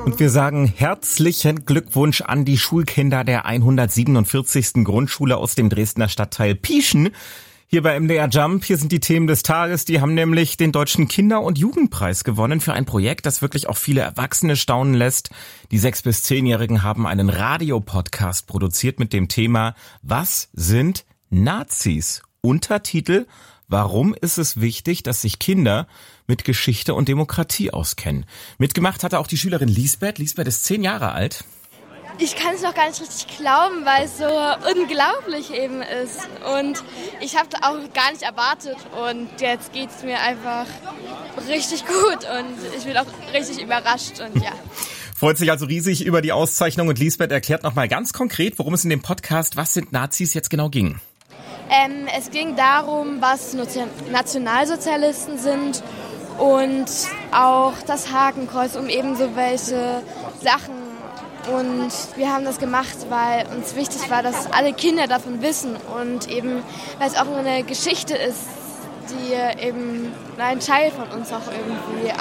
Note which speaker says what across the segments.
Speaker 1: Und wir sagen herzlichen Glückwunsch an die Schulkinder der 147. Grundschule aus dem Dresdner Stadtteil Pieschen. Hier bei MDR Jump, hier sind die Themen des Tages. Die haben nämlich den Deutschen Kinder- und Jugendpreis gewonnen für ein Projekt, das wirklich auch viele Erwachsene staunen lässt. Die 6- bis 10-Jährigen haben einen Radiopodcast produziert mit dem Thema Was sind Nazis? Untertitel: Warum ist es wichtig, dass sich Kinder mit Geschichte und Demokratie auskennen? Mitgemacht hatte auch die Schülerin Lisbeth. Lisbeth ist 10 Jahre alt.
Speaker 2: Ich kann es noch gar nicht richtig glauben, weil es so unglaublich eben ist. Und ich habe auch gar nicht erwartet. Und jetzt geht es mir einfach richtig gut. Und ich bin auch richtig überrascht. Und ja.
Speaker 1: Freut sich also riesig über die Auszeichnung. Und Lisbeth erklärt nochmal ganz konkret, worum es in dem Podcast Was sind Nazis jetzt genau ging.
Speaker 2: Es ging darum, was Nationalsozialisten sind und auch das Hakenkreuz, um eben so welche Sachen. Und wir haben das gemacht, weil uns wichtig war, dass alle Kinder davon wissen und eben, weil es auch eine Geschichte ist, die eben ein Teil von uns auch irgendwie,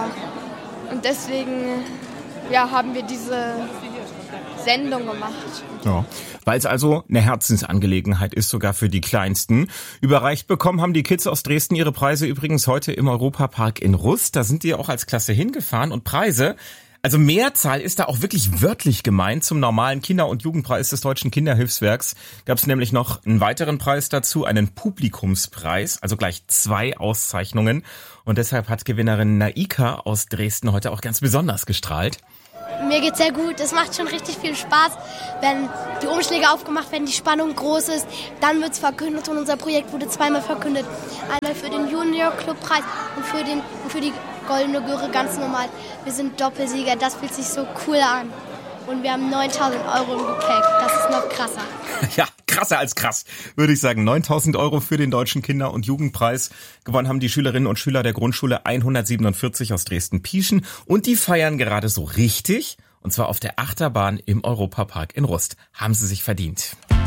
Speaker 2: und deswegen haben wir diese Sendung gemacht.
Speaker 1: Ja, weil es also eine Herzensangelegenheit ist, sogar für die Kleinsten. Überreicht bekommen haben die Kids aus Dresden ihre Preise übrigens heute im Europapark in Rust. Da sind die auch als Klasse hingefahren und Preise, also Mehrzahl ist da auch wirklich wörtlich gemeint. Zum normalen Kinder- und Jugendpreis des Deutschen Kinderhilfswerks gab es nämlich noch einen weiteren Preis dazu, einen Publikumspreis, also gleich 2 Auszeichnungen. Und deshalb hat Gewinnerin Naika aus Dresden heute auch ganz besonders gestrahlt.
Speaker 3: Mir geht's sehr gut. Es macht schon richtig viel Spaß, wenn die Umschläge aufgemacht werden, die Spannung groß ist. Dann wird's verkündet und unser Projekt wurde 2-mal verkündet. Einmal für den Junior-Club-Preis und für die Goldene Göre ganz normal. Wir sind Doppelsieger, das fühlt sich so cool an. Und wir haben 9.000 € im Gepäck. Das ist noch krasser.
Speaker 1: Ja, krasser als krass, würde ich sagen. 9.000 € für den Deutschen Kinder- und Jugendpreis. Gewonnen haben die Schülerinnen und Schüler der Grundschule 147 aus Dresden-Pieschen. Und die feiern gerade so richtig. Und zwar auf der Achterbahn im Europapark in Rust. Haben sie sich verdient.